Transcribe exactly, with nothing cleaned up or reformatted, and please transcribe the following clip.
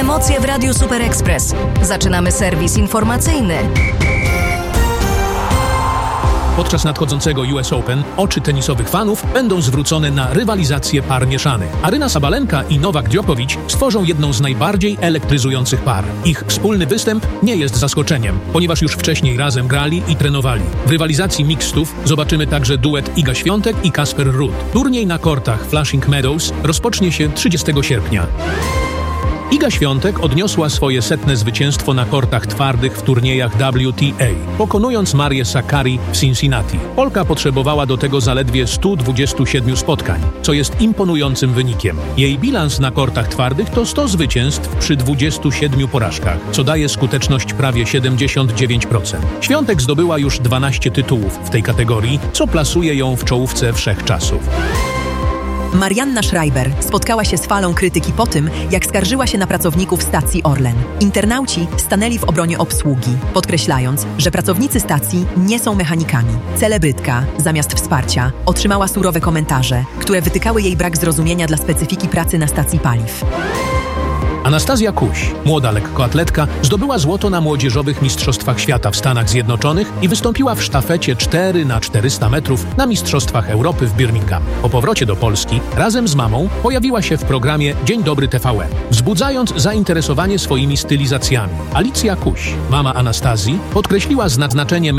Emocje w Radiu Super Express. Zaczynamy serwis informacyjny. Podczas nadchodzącego U S Open oczy tenisowych fanów będą zwrócone na rywalizację par mieszanych. Aryna Sabalenka i Nowak Djokovic stworzą jedną z najbardziej elektryzujących par. Ich wspólny występ nie jest zaskoczeniem, ponieważ już wcześniej razem grali i trenowali. W rywalizacji mixtów zobaczymy także duet Iga Świątek i Casper Ruud. Turniej na kortach Flushing Meadows rozpocznie się trzydziestego sierpnia. Iga Świątek odniosła swoje setne zwycięstwo na kortach twardych w turniejach W T A, pokonując Marię Sakkari w Cincinnati. Polka potrzebowała do tego zaledwie stu dwudziestu siedmiu spotkań, co jest imponującym wynikiem. Jej bilans na kortach twardych to sto zwycięstw przy dwudziestu siedmiu porażkach, co daje skuteczność prawie siedemdziesiąt dziewięć procent. Świątek zdobyła już dwanaście tytułów w tej kategorii, co plasuje ją w czołówce wszechczasów. Marianna Schreiber spotkała się z falą krytyki po tym, jak skarżyła się na pracowników stacji Orlen. Internauci stanęli w obronie obsługi, podkreślając, że pracownicy stacji nie są mechanikami. Celebrytka, zamiast wsparcia, otrzymała surowe komentarze, które wytykały jej brak zrozumienia dla specyfiki pracy na stacji paliw. Anastazja Kuś, młoda lekkoatletka, zdobyła złoto na młodzieżowych Mistrzostwach Świata w Stanach Zjednoczonych i wystąpiła w sztafecie cztery na czterysta metrów na Mistrzostwach Europy w Birmingham. Po powrocie do Polski, razem z mamą, pojawiła się w programie Dzień Dobry T V N, wzbudzając zainteresowanie swoimi stylizacjami. Alicja Kuś, mama Anastazji, podkreśliła z nadznaczeniem